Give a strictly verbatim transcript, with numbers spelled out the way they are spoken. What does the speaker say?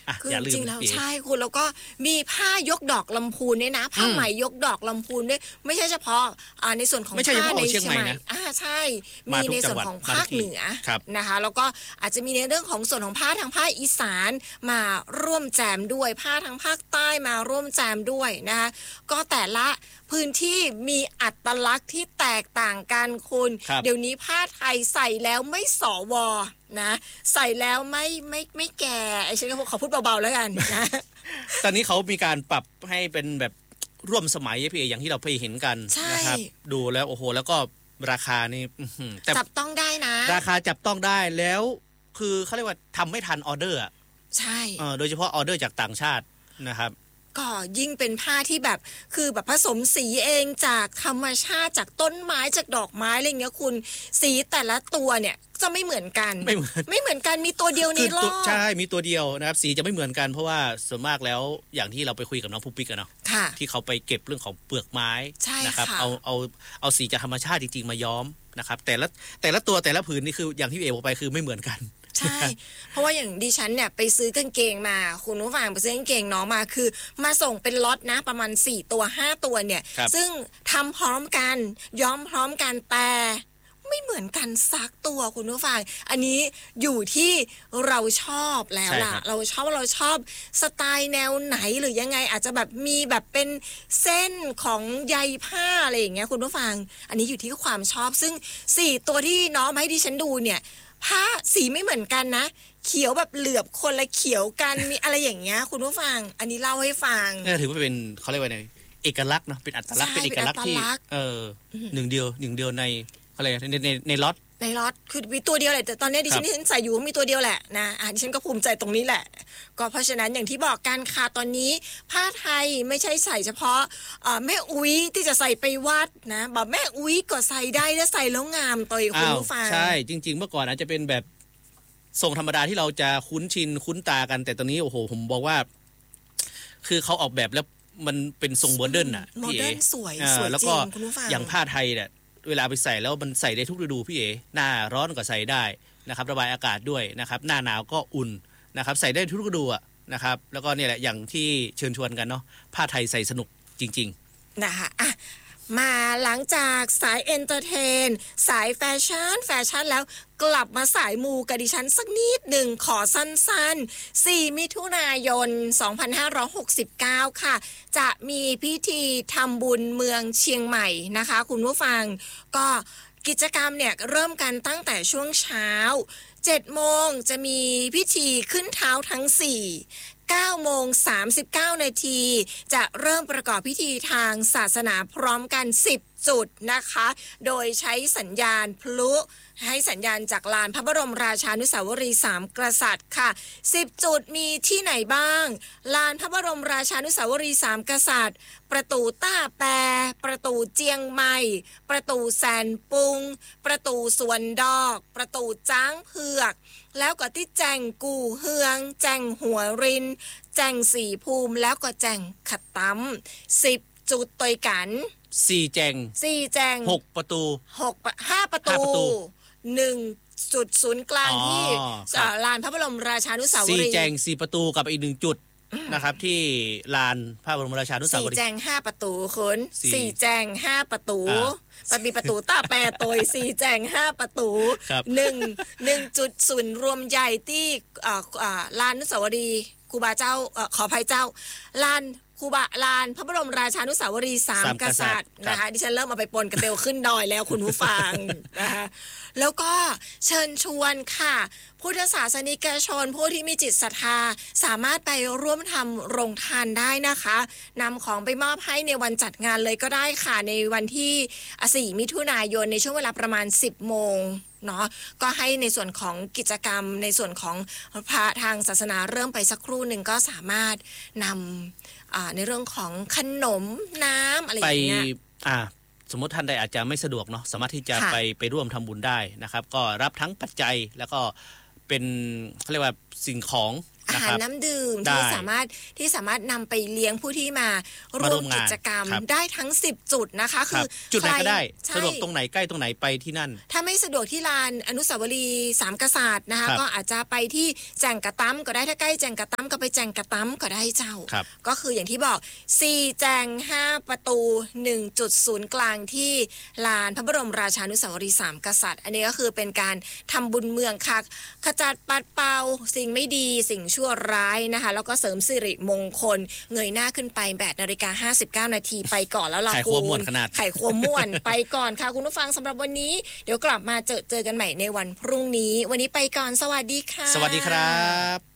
คือจริงๆแล้วใช่คุณแล้วก็มีผ้ายกดอกลำพูนเนี่ยนะผ้าไหมยกดอกลำพูนด้วยไม่ใช่เฉพาะในส่วนของผ้าในเชียงใหม่นะอ่าใช่มีในส่วนของภาคเหนือนะคะแล้วก็อาจจะมีในเรื่องของส่วนของผ้าทางภาคอีสานมาร่วมแจมด้วยผ้าทางภาคใต้มาร่วมแจมด้วยนะคะก็แต่ละพื้นที่มีอัตลักษณ์ที่แตกต่างกันคุณเดี๋ยวนี้ผ้าไทยใส่แล้วไม่สวนะใส่แล้วไม่ไม่ไม่แก่ไอ้ฉันก็ขอพูดเบาๆแล้วกันนะตอนนี้เขามีการปรับให้เป็นแบบร่วมสมัยพี่เออย่างที่เราเคยเห็นกันนะครับดูแล้วโอ้โหแล้วก็ราคานี่จับต้องได้นะราคาจับต้องได้แล้วคือเขาเรียกว่าทำไม่ทันออเดอร์อ่ะใช่โดยเฉพาะออเดอร์จากต่างชาตินะครับก็ยิ่งเป็นผ้าที่แบบคือแบบผสมสีเองจากธรรมชาติจากต้นไม้จากดอกไม้อะไรเงี้ยคุณสีแต่ละตัวเนี่ยจะไม่เหมือนกันไม่เหมือนไม่เหมือนกันมีตัวเดียวในโลกใช่มีตัวเดียวนะครับสีจะไม่เหมือนกันเพราะว่าส่วนมากแล้วอย่างที่เราไปคุยกับน้องผู้ปิ๊กกันเนาะที่เขาไปเก็บเรื่องของเปลือกไม้นะครับเอาเอาเอาสีจากธรรมชาติจริงๆมาย้อมนะครับแต่ละแต่ละตัวแต่ละผืนนี่คืออย่างที่เอ๋บอกไปคือไม่เหมือนกันใช่เพราะว่าอย่างดิฉันเนี่ยไปซื้อกางเกงมาคุณผู้ฟังไปซื้อกางเกงน้องมาคือมาส่งเป็นล็อตนะประมาณสี่ตัวห้าตัวเนี่ยซึ่งทำพร้อมกันย้อมพร้อมกันแต่ไม่เหมือนกันสักตัวคุณผู้ฟังอันนี้อยู่ที่เราชอบแล้วล่ะเราชอบเราชอบสไตล์แนวไหนหรือยังไงอาจจะแบบมีแบบเป็นเส้นของใยผ้าอะไรอย่างเงี้ยคุณผู้ฟังอันนี้อยู่ที่ความชอบซึ่งสี่ตัวที่น้องมาให้ดิฉันดูเนี่ยผ้าสีไม่เหมือนกันนะเขียวแบบเหลือบคนละเขียวกันมีอะไรอย่างเงี้ยคุณผู้ฟังอันนี้เล่าให้ฟังนี่ถือว่าเป็นเขาเรียกว่าไงเอกลักษณ์เนาะเป็นอัตลักษณ์เป็นเอกลักษณ์ที่เออหนึ่งเดียวหนึ่งเดียวในอะไรในในในล็อตในล็อตคือมีตัวเดียวแหละแต่ตอนนี้ดิฉันที่ฉันใส่อยู่มีตัวเดียวแหละนะอ่ะดิฉันก็ภูมิใจตรงนี้แหละก็เพราะฉะนั้นอย่างที่บอกกันค่ะตอนนี้ผ้าไทยไม่ใช่ใส่เฉพาะแม่อุ้ยที่จะใส่ไปวัดนะบอกแม่อุ้ยก็ใส่ได้และใส่แล้วงามตัวคุณผู้ฟังใช่จริงๆเมื่อก่อนอาจจะเป็นแบบทรงธรรมดาที่เราจะคุ้นชินคุ้นตากันแต่ตอนนี้โอ้โหผมบอกว่าคือเขาออกแบบแล้วมันเป็นทรงโมเดิร์นอ่ะพี่เอ๋สวยสวยจริงคุณผู้ฟังอย่างผ้าไทยเนี่ยเวลาไปใส่แล้วมันใส่ได้ทุกฤดูพี่เอ๋หน้าร้อนก็ใส่ได้นะครับระบายอากาศด้วยนะครับหน้าหนาวก็อุ่นนะครับใส่ได้ทุกฤดูอ่ะนะครับแล้วก็เนี่ยแหละอย่างที่เชิญชวนกันเนาะผ้าไทยใส่สนุกจริงๆนะคะอ่ะมาหลังจากสายเอนเตอร์เทนสายแฟชั่นแฟชั่นแล้วกลับมาสายมูกับดิฉันสักนิดหนึ่งขอสั้นๆสี่มิถุนายนสองพันห้าร้อยหกสิบเก้าค่ะจะมีพิธีทำบุญเมืองเชียงใหม่นะคะคุณผู้ฟังก็กิจกรรมเนี่ยเริ่มกันตั้งแต่ช่วงเช้าเจ็ดโมงจะมีพิธีขึ้นเท้าทั้งสี่เก้าโมงสามสิบเก้านาทีจะเริ่มประกอบพิธีทางศาสนาพร้อมกันสิบจุดนะคะโดยใช้สัญญาณพลุให้สัญญาณจากลานพระบรมราชานุสาวรีย์สามกษัตริย์ค่ะสิบจุดมีที่ไหนบ้างลานพระบรมราชานุสาวรีย์สามกษัตริย์ประตูต้าแปประตูเจียงใหม่ประตูแสนปุงประตูสวนดอกประตูจ้างเผือกแล้วก็ที่แจงกู่เฮืองแจงหัวรินแจงสีภูมิแล้วก็แจงขัดตั้มสิบจุดตัวกันสี่แจงสี่แจงหกประตูหกห้าประตูหนึ่งจุดศูนย์กลางที่ลานพระบรมราชานุสาวรีย์สี่แจงสี่ประตูกับอีกหนึ่งจุดนะครับที่ลานพระบรมราชานุสาวรีย์สี่แจงห้าประตูคุณสี่แจงห้าประตูปฏิประตูต้าแปรตัวสี่แจงห้าประตูหนึ่งหนึ่งจุดศูนย์รวมใหญ่ที่ลานนุสาวรีย์ครูบาเจ้าขออภัยเจ้าลานครูบาลานพระบรมราชานุสาวรีย์สามกษัตริย์นะคะดิฉันเริ่มมาไปปนกันเตลขึ้นดอยแล้วคุณผู้ฟังนะคะแล้วก็เชิญชวนค่ะพุทธศาสนิกชนผู้ที่มีจิตศรัทธาสามารถไปร่วมทำโรงทานได้นะคะนำของไปมอบให้ในวันจัดงานเลยก็ได้ค่ะในวันที่สี่มิถุนายนในช่วงเวลาประมาณสิบโมงเนาะก็ให้ในส่วนของกิจกรรมในส่วนของพระทางศาสนาเริ่มไปสักครู่หนึ่งก็สามารถนำในเรื่องของขนมน้ำอะไรอย่างเงี้ยไปสมมติท่านใดอาจจะไม่สะดวกเนาะสามารถที่จะไปไปร่วมทำบุญได้นะครับก็รับทั้งปัจจัยแล้วก็เป็นเขาเรียกว่าสิ่งของอาหารน้ำดื่มที่สามารถที่สามารถนำไปเลี้ยงผู้ที่มาร่วมกิจกรรมได้ทั้งสิบจุดนะคะคือจุดไหนก็ได้สะดวกตรงไหนใกล้ตรงไหนไปที่นั่นถ้าไม่สะดวกที่ลานอนุสาวรีย์สามกษัตริย์นะคะก็อาจจะไปที่แจงกระตั้มก็ได้ถ้าใกล้แจงกระตั้มก็ไปแจงกระตั้มก็ได้เจ้าก็คืออย่างที่บอกสี่แจงห้าประตูหนึ่งจุดศูนย์กลางที่ลานพระบรมราชานุสาวรีย์สามกษัตริย์อันนี้ก็คือเป็นการทำบุญเมืองค่ะขจัดปัดเป่าสิ่งไม่ดีสิ่งชั่วร้ายนะคะแล้วก็เสริมสิริมงคลเงยหน้าขึ้นไปแปดนาฬิกาห้าสิบเก้านาทีไปก่อนแล้วล่ะคุณไข่ควมม่วนไปก่อนค่ะคุณผู้ฟังสำหรับวันนี้เดี๋ยวกลับมาเจอเจอกันใหม่ในวันพรุ่งนี้วันนี้ไปก่อนสวัสดีค่ะสวัสดีครับ